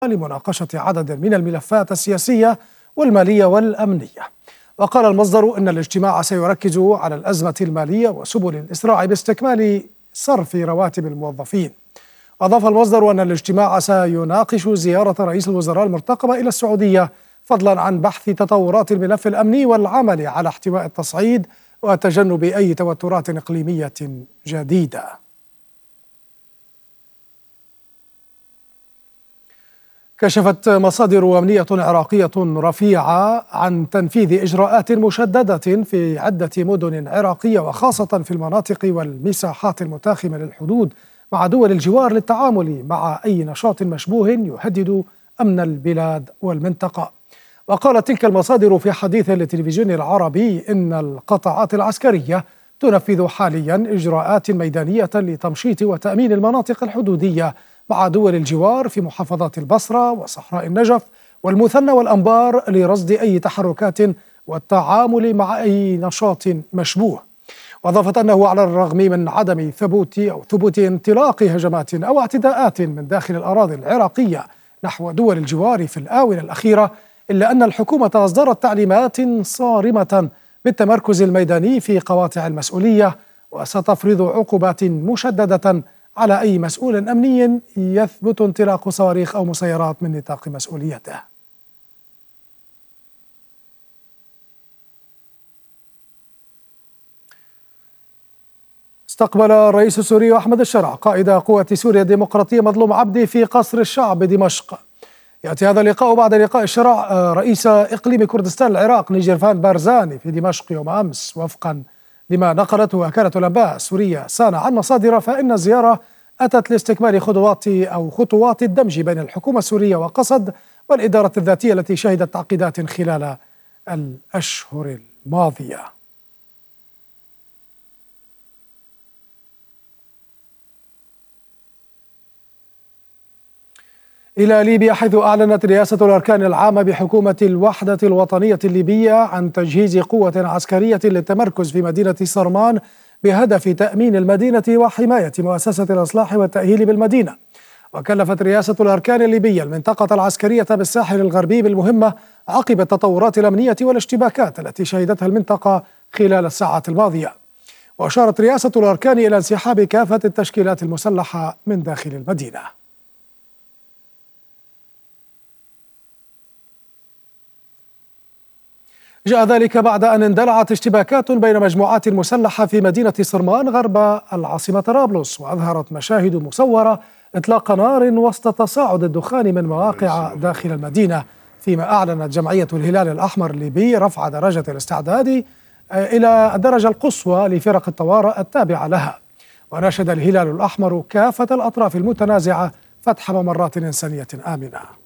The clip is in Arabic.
لمناقشة عدد من الملفات السياسية والمالية والأمنية. وقال المصدر إن الاجتماع سيركز على الأزمة المالية وسبل الإسراع باستكمال صرف رواتب الموظفين. أضاف المصدر أن الاجتماع سيناقش زيارة رئيس الوزراء المرتقبة إلى السعودية، فضلا عن بحث تطورات الملف الأمني والعمل على احتواء التصعيد وتجنب أي توترات إقليمية جديدة. كشفت مصادر أمنية عراقية رفيعة عن تنفيذ إجراءات مشددة في عدة مدن عراقية وخاصة في المناطق والمساحات المتاخمة للحدود مع دول الجوار للتعامل مع أي نشاط مشبوه يهدد أمن البلاد والمنطقة. وقالت تلك المصادر في حديث للتلفزيون العربي إن القطاعات العسكرية تنفذ حاليا إجراءات ميدانية لتمشيط وتأمين المناطق الحدودية مع دول الجوار في محافظات البصرة وصحراء النجف والمثنى والأنبار لرصد أي تحركات والتعامل مع أي نشاط مشبوه. وأضافت أنه على الرغم من عدم ثبوت انطلاق هجمات أو اعتداءات من داخل الأراضي العراقية نحو دول الجوار في الآونة الأخيرة، إلا أن الحكومة أصدرت تعليمات صارمة بالتمركز الميداني في قواطع المسؤولية، وستفرض عقوبات مشددة على أي مسؤول أمني يثبت انطلاق صواريخ أو مسيرات من نطاق مسؤوليته. استقبل الرئيس السوري أحمد الشرع قائد قوة سوريا الديمقراطية مظلوم عبدي في قصر الشعب بدمشق. يأتي هذا اللقاء بعد لقاء الشرع رئيس إقليم كردستان العراق نيجرفان بارزاني في دمشق يوم أمس. وفقا لما نقلته وكالة الأنباء السورية سانا عن مصادر، فإن الزيارة أتت لاستكمال خطوات الدمج بين الحكومة السورية وقصد والإدارة الذاتية التي شهدت تعقيدات خلال الأشهر الماضية. إلى ليبيا، حيث أعلنت رئاسة الأركان العامة بحكومة الوحدة الوطنية الليبية عن تجهيز قوة عسكرية للتمركز في مدينة صرمان بهدف تأمين المدينة وحماية مؤسسة الإصلاح والتأهيل بالمدينة. وكلفت رئاسة الأركان الليبية المنطقة العسكرية بالساحل الغربي بالمهمة عقب التطورات الأمنية والاشتباكات التي شهدتها المنطقة خلال الساعات الماضية. وأشارت رئاسة الأركان إلى انسحاب كافة التشكيلات المسلحة من داخل المدينة. جاء ذلك بعد أن اندلعت اشتباكات بين مجموعات مسلحة في مدينة صرمان غرب العاصمة طرابلس، وأظهرت مشاهد مصورة إطلاق نار وسط تصاعد الدخان من مواقع داخل المدينة، فيما أعلنت جمعية الهلال الأحمر الليبي رفع درجة الاستعداد إلى الدرجة القصوى لفرق الطوارئ التابعة لها. وناشد الهلال الأحمر كافة الأطراف المتنازعة فتح ممرات إنسانية آمنة.